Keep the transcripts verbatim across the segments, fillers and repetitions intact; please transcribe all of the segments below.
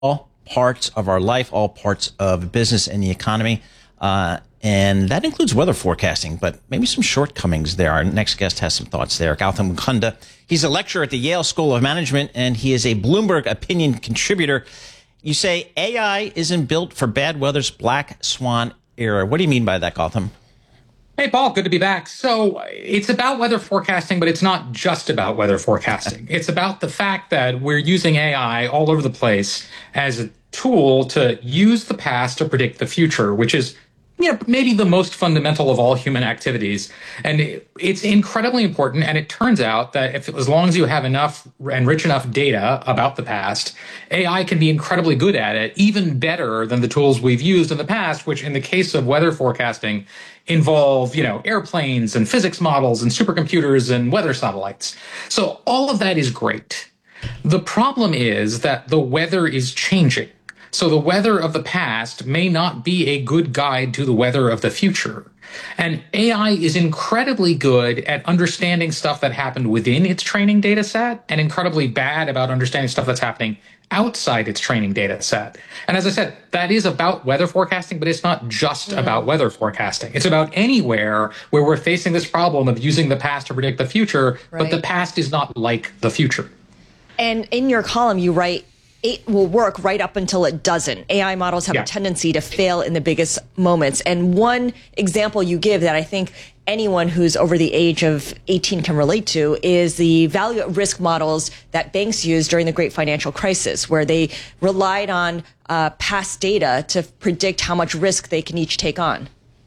all parts of our life, all parts of business and the economy. Uh, and that includes weather forecasting, but maybe some shortcomings there. Our next guest has some thoughts there. Gautam Mukunda. He's a lecturer at the Yale School of Management, and he is a Bloomberg opinion contributor. You say A I isn't built for bad weather's black swan era. What do you mean by that, Gautam? Hey, Paul, good to be back. So it's about weather forecasting, but it's not just about weather forecasting. It's about the fact that we're using A I all over the place as a tool to use the past to predict the future, which is, you know, maybe the most fundamental of all human activities. And it's incredibly important. And it turns out that if, as long as you have enough and rich enough data about the past, A I can be incredibly good at it, even better than the tools we've used in the past, which in the case of weather forecasting involve, you know, airplanes and physics models and supercomputers and weather satellites. So all of that is great. The problem is that the weather is changing. So the weather of the past may not be a good guide to the weather of the future. And A I is incredibly good at understanding stuff that happened within its training data set and incredibly bad about understanding stuff that's happening outside its training data set. And as I said, that is about weather forecasting, but it's not just mm. about weather forecasting. It's about anywhere where we're facing this problem of using the past to predict the future, right. But the past is not like the future. And in your column, you write, it will work right up until it doesn't. A I models have yeah. a tendency to fail in the biggest moments. And one example you give that I think anyone who's over the age of eighteen can relate to is the value at risk models that banks used during the great financial crisis, where they relied on uh, past data to predict how much risk they can each take on.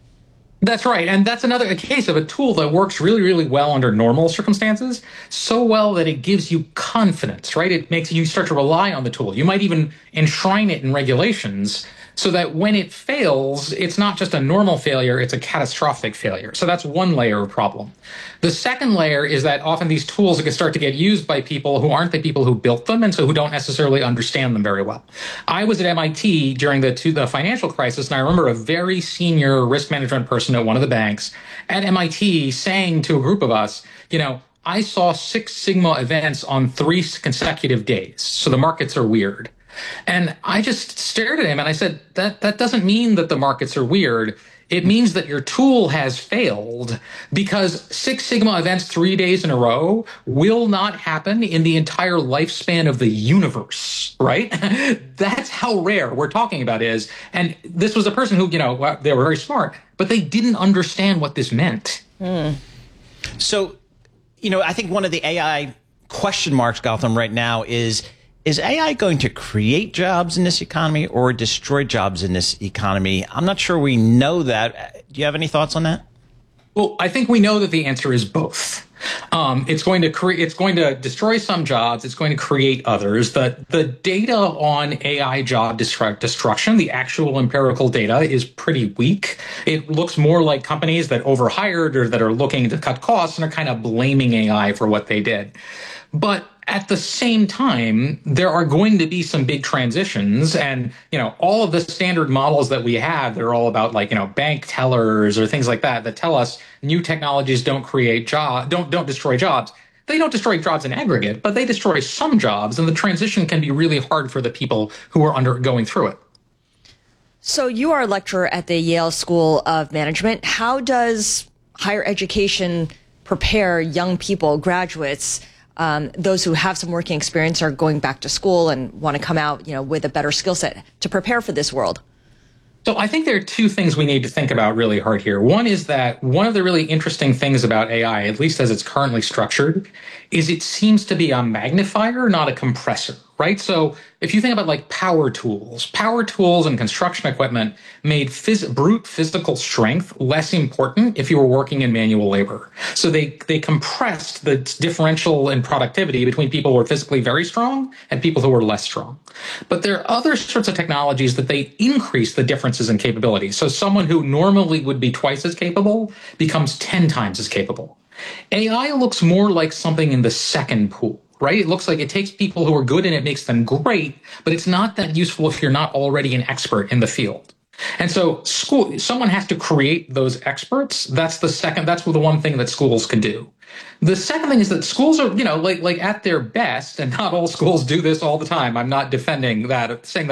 That's right. And that's another a case of a tool that works really, really well under normal circumstances, so well that it gives you confidence, right? It makes you start to rely on the tool. You might even enshrine it in regulations so that when it fails, it's not just a normal failure, it's a catastrophic failure. So that's one layer of problem. The second layer is that often these tools can start to get used by people who aren't the people who built them and so who don't necessarily understand them very well. I was at M I T during the, to the financial crisis, and I remember a very senior risk management person at one of the banks at M I T saying to a group of us, you know, I saw Six Sigma events on three consecutive days, so the markets are weird. And I just stared at him and I said, that, that doesn't mean that the markets are weird. It means that your tool has failed because Six Sigma events three days in a row will not happen in the entire lifespan of the universe, right? That's how rare we're talking about is. And this was a person who, you know, they were very smart, but they didn't understand what this meant. Mm. So, you know, I think one of the A I question marks, Gautam, right now is, Is A I going to create jobs in this economy or destroy jobs in this economy? I'm not sure we know that. Do you have any thoughts on that? Well, I think we know that the answer is both. Um, it's going to create, it's going to destroy some jobs. It's going to create others. The, the data on A I job destru- destruction, the actual empirical data, is pretty weak. It looks more like companies that overhired or that are looking to cut costs and are kind of blaming A I for what they did. But at the same time, there are going to be some big transitions, and, you know, all of the standard models that we have, they're all about, like, you know, bank tellers or things like that, that tell us new technologies don't create jobs, don't, don't destroy jobs. They don't destroy jobs in aggregate, but they destroy some jobs, and the transition can be really hard for the people who are undergoing through it. So you are a lecturer at the Yale School of Management. How does higher education prepare young people, graduates, Um, those who have some working experience are going back to school and want to come out, you know, with a better skill set to prepare for this world? So I think there are two things we need to think about really hard here. One is that one of the really interesting things about A I, at least as it's currently structured, is it seems to be a magnifier, not a compressor, right? So if you think about like power tools, power tools and construction equipment made phys- brute physical strength less important if you were working in manual labor. So they, they compressed the differential in productivity between people who were physically very strong and people who were less strong. But there are other sorts of technologies that they increase the differences in capability. So someone who normally would be twice as capable becomes ten times as capable. A I looks more like something in the second pool, right? It looks like it takes people who are good and it makes them great, but it's not that useful if you're not already an expert in the field. And so school, someone has to create those experts. That's the second, that's the one thing that schools can do. The second thing is that schools are, you know, like, like at their best, and not all schools do this all the time. I'm not defending that, saying that